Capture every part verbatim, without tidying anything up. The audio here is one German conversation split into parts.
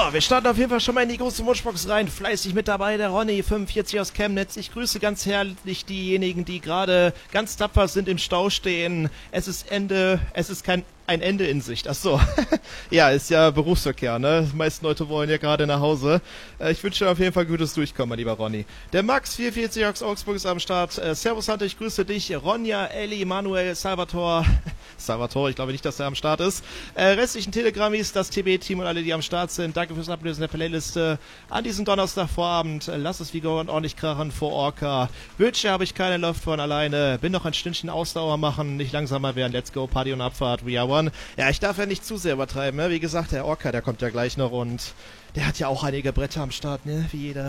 wir starten auf jeden Fall schon mal in die große Wunschbox rein. Fleißig mit dabei der Ronny, fünfundvierzig aus Chemnitz. Ich grüße ganz herzlich diejenigen, die gerade ganz tapfer sind, im Stau stehen. Es ist Ende, es ist kein ein Ende in Sicht. Ach so. Ja, ist ja Berufsverkehr, ne? Die meisten Leute wollen ja gerade nach Hause. Äh, ich wünsche dir auf jeden Fall gutes Durchkommen, mein lieber Ronny. Der Max, vierundvierzig aus Augsburg, ist am Start. Äh, Servus Hunter, ich grüße dich. Ronja, Elli, Manuel, Salvatore. Salvatore, ich glaube nicht, dass er am Start ist. Äh, restlichen Telegrammis, das T B-Team und alle, die am Start sind. Danke fürs Ablösen der Playliste. An diesem Donnerstagvorabend, äh, lass es wie gewohnt ordentlich krachen vor Orca. Wünsche habe ich keine Luft von alleine. Bin noch ein Stündchen Ausdauer machen, nicht langsamer werden. Let's go, Party und Abfahrt. We are one. Ja, ich darf ja nicht zu sehr übertreiben, ne? Wie gesagt, der Orca, der kommt ja gleich noch und der hat ja auch einige Bretter am Start, ne? Wie jeder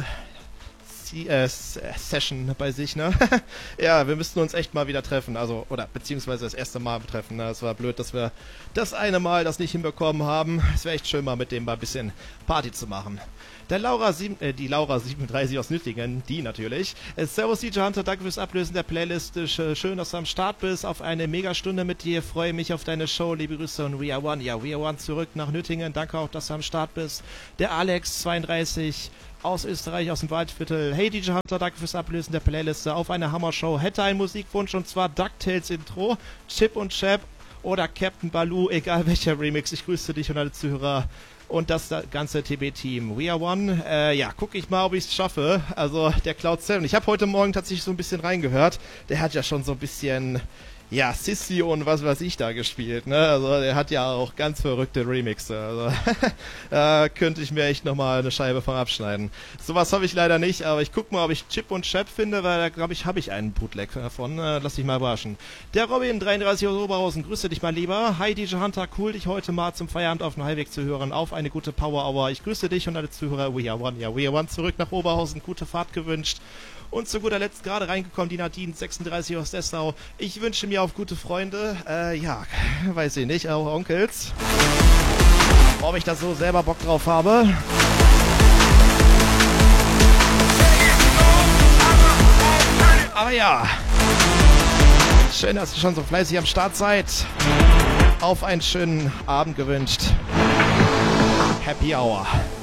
äh, Session bei sich, ne? Ja, wir müssten uns echt mal wieder treffen, also, oder beziehungsweise das erste Mal treffen, ne? Es war blöd, dass wir das eine Mal das nicht hinbekommen haben. Es wäre echt schön, mal mit dem mal ein bisschen Party zu machen. Der Laura, sieben, äh, die Laura siebenunddreißig aus Nüttingen, die natürlich. Äh, Servus D J Hunter, danke fürs Ablösen der Playlist. Äh, schön, dass du am Start bist. Auf eine Megastunde mit dir. Freue mich auf deine Show. Liebe Grüße und We Are One. Ja, We Are One zurück nach Nüttingen. Danke auch, dass du am Start bist. Der Alex, zweiunddreißig, aus Österreich, aus dem Waldviertel. Hey D J Hunter, danke fürs Ablösen der Playliste. Auf eine Hammer-Show. Hätte einen Musikwunsch und zwar DuckTales Intro, Chip und Chap oder Captain Baloo, egal welcher Remix. Ich grüße dich und alle Zuhörer. Und das ganze T B-Team. We Are One, äh, ja, guck ich mal, ob ich es schaffe. Also, der Cloud sieben. Ich habe heute Morgen tatsächlich so ein bisschen reingehört. Der hat ja schon so ein bisschen, ja, Sissy und was weiß ich da gespielt, ne? Also, der hat ja auch ganz verrückte Remixe. Also, da könnte ich mir echt nochmal eine Scheibe von abschneiden. Sowas habe ich leider nicht, aber ich guck mal, ob ich Chip und Chap finde, weil da, glaube ich, habe ich einen Bootleg davon. Äh, lass dich mal überraschen. Der Robin, dreiunddreißig aus Oberhausen, grüße dich mal lieber. Hi D J Hunter, cool, dich heute mal zum Feierabend auf dem Highweg zu hören. Auf eine gute Power Hour. Ich grüße dich und alle Zuhörer. We Are One, ja, We Are One, zurück nach Oberhausen. Gute Fahrt gewünscht. Und zu guter Letzt gerade reingekommen, die Nadine, sechsunddreißig aus Dessau. Ich wünsche mir auf gute Freunde, äh, ja, weiß ich nicht, auch Onkels. Ob ich da so selber Bock drauf habe. Aber ja, schön, dass ihr schon so fleißig am Start seid. Auf einen schönen Abend gewünscht. Happy Hour.